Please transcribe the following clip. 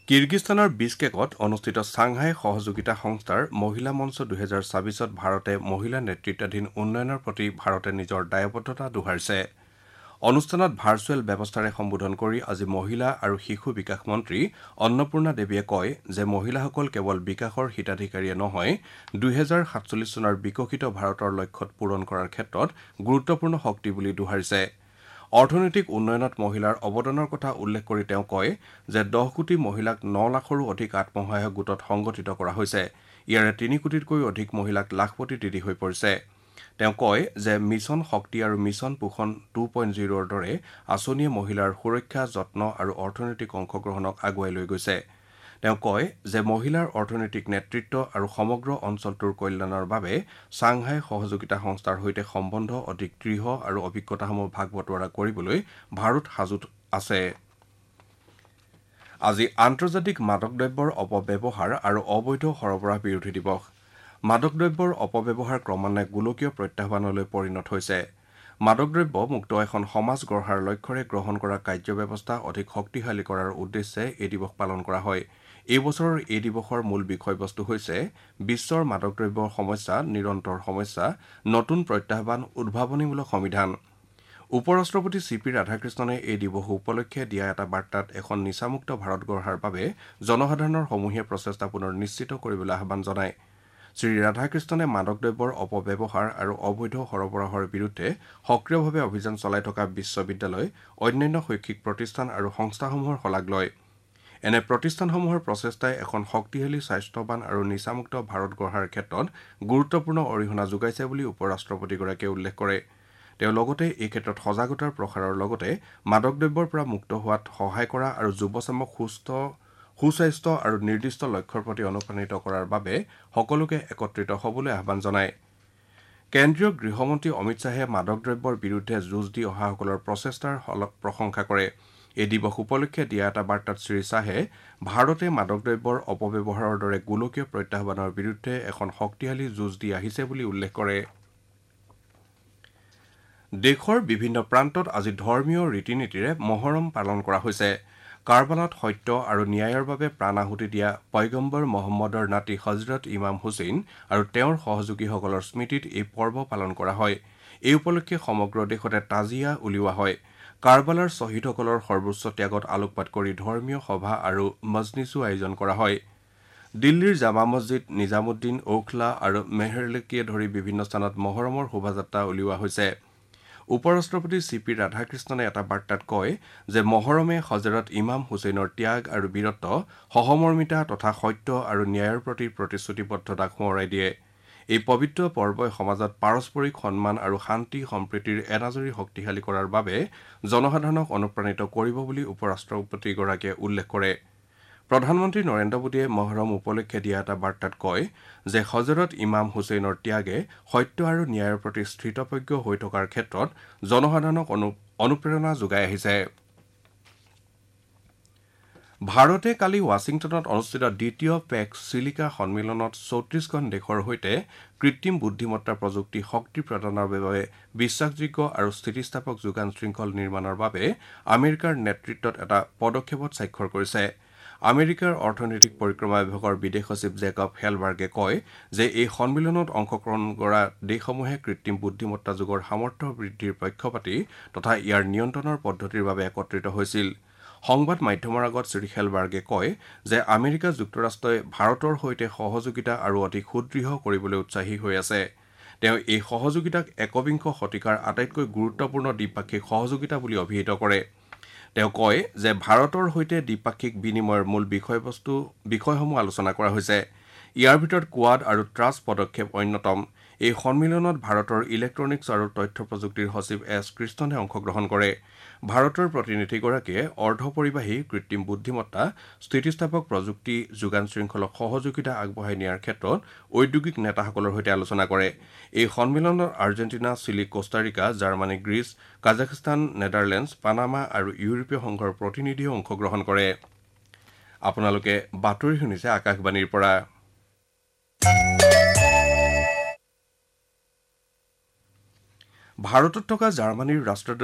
কিৰ্গিস্তানৰ বিছকেকত অনুষ্ঠিত চাংহাই সহযোগিতা সংস্থাৰ মহিলা মঞ্চ 2026ত ভাৰতে মহিলা নেতৃত্বাধীন উন্নয়নৰ প্ৰতি ভাৰতে নিজৰ দায়বদ্ধতা দোহাৰিছে। অনুষ্ঠানত ভাৰ্চুৱেল ব্যৱস্থাৰে সম্বোধন কৰি আজি মহিলা আৰু শিশু বিকাশ মন্ত্ৰী অন্নপূৰ্ণা দেৱীয়ে কয় যে মহিলাসকল কেৱল বিকাশৰ হিতাধিকাৰীয়ে নহয় 2047 চনৰ বিকশিত ভাৰতৰ লক্ষ্যত পূৰণ কৰাৰ ক্ষেত্ৰত গুৰুত্বপূৰ্ণ শক্তি বুলি দোহাৰিছে। অৰ্থনৈতিক উন্নয়নত মহিলাৰ অৱদানৰ কথা উল্লেখ কৰি তেওঁ কয় যে 10 কোটি মহিলাক 9 লাখৰো অধিক আত্মসহায়ক গোটত সংগঠিত কৰা হৈছে। ইয়াৰে 3 কোটিতকৈও অধিক মহিলাক লাখপতি দিদি হৈ পৰিছে। তেওঁ কয় যে মিছন শক্তি আৰু মিছন পোষণ 2.0ৰ দৰে আঁচনিয়ে মহিলাৰ সুৰক্ষা যত্ন আৰু অৰ্থনৈতিক অংশগ্ৰহণক আগুৱাই লৈ গৈছে। তেওঁ কয় যে মহিলাৰ অৰ্থনৈতিক নেতৃত্ব আৰু সমগ্ৰ অঞ্চলটোৰ কল্যাণৰ বাবে চাংহাই সহযোগিতা সংস্থাৰ সৈতে সম্বন্ধ অধিক দৃঢ় আৰু অভিজ্ঞতাসমূহ ভাগ বতৰা কৰিবলৈ ভাৰত সাজু আছে। আজি আন্তৰ্জাতিক মাদক দ্ৰব্যৰ অপব্যৱহাৰ আৰু অবৈধ সৰবৰাহ বিৰোধী দিৱস। মাদক দ্ৰব্যৰ অপব্যৱহাৰ ক্ৰমান্বয়ে গোলকীয় প্ৰত্যাহ্বানলৈ পৰিণত হৈছে। মাদক দ্ৰব্য মুক্ত এখন সমাজ গঢ়াৰ লক্ষ্যৰে গ্ৰহণ কৰা কাৰ্যব্যৱস্থা অধিক শক্তিশালী কৰাৰ উদ্দেশ্যে এই দিৱস পালন কৰা হয়। এই বছৰৰ এই দিৱসৰ মূল বিষয়বস্তু হৈছে বিশ্বৰ মাদক দ্ৰব্যৰ সমস্যা, নিৰন্তৰ সমস্যা, নতুন প্ৰত্যাহ্বান, উদ্ভাৱনীমূলক সংবিধান। উপ ৰাষ্ট্ৰপতি চি পি ৰাধাকৃষ্ণনে এই দিৱস উপলক্ষে দিয়া এটা বাৰ্তাত এখন নিচামুক্ত ভাৰত গঢ়াৰ বাবে জনসাধাৰণৰ সমূহীয়া প্ৰচেষ্টা পুনৰ নিশ্চিত কৰিবলৈ আহ্বান জনায়। শ্ৰী ৰাধাকৃষ্ণনে মাদক দ্ৰব্যৰ অপব্যৱহাৰ আৰু অবৈধ সৰবৰাহৰ বিৰুদ্ধে সক্ৰিয়ভাৱে অভিযান চলাই থকা বিশ্ববিদ্যালয়, অন্যান্য শৈক্ষিক প্ৰতিষ্ঠান আৰু সংস্থাসমূহৰ শলাগ লয়। এনে প্ৰতিষ্ঠানসমূহৰ প্ৰচেষ্টাই এখন শক্তিশালী, স্বাস্থ্যৱান আৰু নিচামুক্ত ভাৰত গঢ়াৰ ক্ষেত্ৰত গুৰুত্বপূৰ্ণ অৰিহণা যোগাইছে বুলি উপ ৰাষ্ট্ৰপতিগৰাকীয়ে উল্লেখ কৰে। তেওঁ লগতে এই ক্ষেত্ৰত সজাগতাৰ প্ৰসাৰৰ লগতে মাদক দ্ৰব্যৰ পৰা মুক্ত হোৱাত সহায় কৰা আৰু যুৱচামক সুস্বাস্থ্য আৰু নিৰ্দিষ্ট লক্ষ্যৰ প্ৰতি অনুপ্ৰাণিত কৰাৰ বাবে সকলোকে একত্ৰিত হ'বলৈ আহ্বান জনায়। কেন্দ্ৰীয় গৃহমন্ত্ৰী অমিত শ্বাহে মাদক দ্ৰব্যৰ বিৰুদ্ধে যুঁজ দি অহাসকলৰ প্ৰচেষ্টাৰ প্ৰশংসা কৰে। এই দিৱস উপলক্ষে দিয়া এটা বাৰ্তাত শ্ৰীশ্বাহে ভাৰতে মাদক দ্ৰব্যৰ অপব্যৱহাৰৰ দৰে গোলকীয় প্ৰত্যাহ্বানৰ বিৰুদ্ধে এখন শক্তিশালী যুঁজ দি আহিছে বুলি উল্লেখ কৰে। দেশৰ বিভিন্ন প্ৰান্তত আজি ধৰ্মীয় ৰীতি নীতিৰে মহৰম পালন কৰা হৈছে। কাৰবালাত সত্য আৰু ন্যায়ৰ বাবে প্ৰাণ আহুতি দিয়া পয়গম্বৰ মহম্মদৰ নাতি হজৰত ইমাম হুছেইন আৰু তেওঁৰ সহযোগীসকলৰ স্মৃতিত এই পৰ্ব পালন কৰা হয়। এই উপলক্ষে সমগ্ৰ দেশতে তাজিয়া উলিওৱা হয়। কাৰবালাৰ শ্বহীদসকলৰ সৰ্বোচ্চ ত্যাগত আলোকপাত কৰি ধৰ্মীয় সভা আৰু মজলিছো আয়োজন কৰা হয়। দিল্লীৰ জামা মছজিদ, নিজামুদ্দিন, ঔখলা আৰু মেহৰলেকে ধৰি বিভিন্ন স্থানত মহৰমৰ শোভাযাত্ৰা উলিওৱা হৈছে। উপ ৰাষ্ট্ৰপতি চি পি ৰাধাকৃষ্ণনে এটা বাৰ্তাত কয় যে মহৰমে হজৰত ইমাম হুছেইনৰ ত্যাগ আৰু বীৰত্ব, সহমৰ্মিতা তথা সত্য আৰু ন্যায়ৰ প্ৰতি প্ৰতিশ্ৰুতিবদ্ধতাক সোঁৱৰাই দিয়ে। এই পবিত্ৰ পৰ্বই সমাজত পাৰস্পৰিক সন্মান আৰু শান্তি সম্প্ৰীতিৰ এনাজৰী শক্তিশালী কৰাৰ বাবে জনসাধাৰণক অনুপ্ৰাণিত কৰিব বুলি উপ ৰাষ্ট্ৰপতিগৰাকীয়ে উল্লেখ কৰে। প্ৰধানমন্ত্ৰী নৰেন্দ্ৰ মোদীয়ে মহৰম উপলক্ষে দিয়া এটা বাৰ্তাত কয় যে হজৰত ইমাম হুছেইনৰ ত্যাগে সত্য আৰু ন্যায়ৰ প্ৰতি স্থিতপ্ৰজ্ঞ হৈ থকাৰ ক্ষেত্ৰত জনসাধাৰণক অনুপ্ৰেৰণা যোগাই আহিছে। ভাৰতে কালি ৱাশ্বিংটনত অনুষ্ঠিত দ্বিতীয় পেক্স চিলিকা সন্মিলনত 34খন দেশৰ সৈতে কৃত্ৰিম বুদ্ধিমত্তা প্ৰযুক্তি শক্তি প্ৰদানৰ বাবে বিশ্বাসযোগ্য আৰু স্থিতিস্থাপক যোগান শৃংখল নিৰ্মাণৰ বাবে আমেৰিকাৰ নেতৃত্বত এটা পদক্ষেপত স্বাক্ষৰ কৰিছে। আমেৰিকাৰ অৰ্থনৈতিক পৰিক্ৰমা বিভাগৰ বিদেশ সচিব জেকব হেলবাৰ্গে কয় যে এই সন্মিলনত অংশগ্ৰহণ কৰা দেশসমূহে কৃত্ৰিম বুদ্ধিমত্তা যুগৰ সামৰ্থ্য বৃদ্ধিৰ পক্ষপাতি তথা ইয়াৰ নিয়ন্ত্ৰণৰ পদ্ধতিৰ বাবে একত্ৰিত হৈছিল। সংবাদ মাধ্যমৰ আগত শ্ৰী হেলবাৰ্গে কয় যে আমেৰিকা যুক্তৰাষ্ট্ৰই ভাৰতৰ সৈতে সহযোগিতা আৰু অধিক সুদৃঢ় কৰিবলৈ উৎসাহী হৈ আছে। তেওঁ এই সহযোগিতাক একবিংশ শতিকাৰ আটাইতকৈ গুৰুত্বপূৰ্ণ দ্বিপাক্ষিক সহযোগিতা বুলি অভিহিত কৰে। তেওঁ কয় যে ভাৰতৰ সৈতে দ্বিপাক্ষিক বিনিময়ৰ মূল বিষয়সমূহ আলোচনা কৰা হৈছে। ইয়াৰ ভিতৰত কোৱাড আৰু ট্ৰাষ্ট পদক্ষেপ অন্যতম। এই সন্মিলনত ভাৰতৰ ইলেক্ট্ৰনিকছ আৰু তথ্য প্ৰযুক্তিৰ সচিব এছ কৃষ্ণনে অংশগ্ৰহণ কৰে। ভাৰতৰ প্ৰতিনিধিগৰাকীয়ে অৰ্ধপৰিবাহী কৃত্ৰিম বুদ্ধিমত্তা, স্থিতিস্থাপক প্ৰযুক্তি যোগান শৃংখলক সহযোগিতা আগবঢ়াই নিয়াৰ ক্ষেত্ৰত ঔদ্যোগিক নেতাসকলৰ সৈতে আলোচনা কৰে। এই সন্মিলনত Argentina, chilli, কোষ্টাৰিকা, Germany, Greece, Kazakhstan, Netherlands, Panama আৰু ইউৰোপীয় সংঘৰ প্ৰতিনিধিয়েও অংশগ্ৰহণ কৰে। আপোনালোকে বাতৰি শুনিছে আকাশবাণীৰ পৰা। ভাৰতত থকা জাৰ্মানীৰ ৰাষ্ট্ৰদূত